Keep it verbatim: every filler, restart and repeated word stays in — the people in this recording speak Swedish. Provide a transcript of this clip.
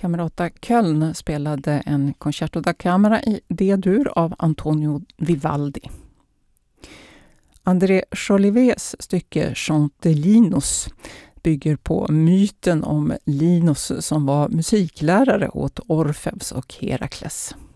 Camerata Köln spelade en concerto da camera i D-dur av Antonio Vivaldi. André Jolivets stycke Chante Linus bygger på myten om Linus som var musiklärare åt Orfeus och Herakles.